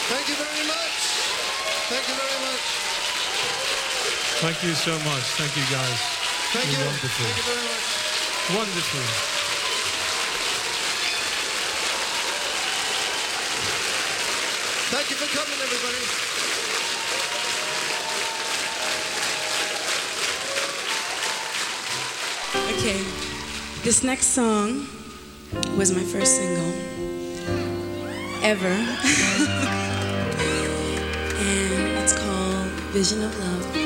Thank you very much. Thank you very much. Thank you so much. Thank you, guys. Thank you. You're wonderful. Thank you very much. Wonderful. Thank you for coming, everybody. Okay, this next song was my first single ever. And it's called Vision of Love.